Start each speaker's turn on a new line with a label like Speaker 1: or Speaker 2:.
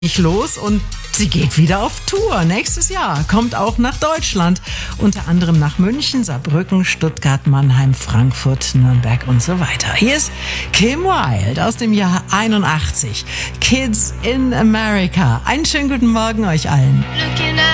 Speaker 1: los und sie geht wieder auf Tour. Nächstes Jahr kommt auch nach Deutschland, unter anderem nach München, Saarbrücken, Stuttgart, Mannheim, Frankfurt, Nürnberg und so weiter. Hier ist Kim Wilde aus dem Jahr 81. Kids in America. Einen schönen guten Morgen euch allen.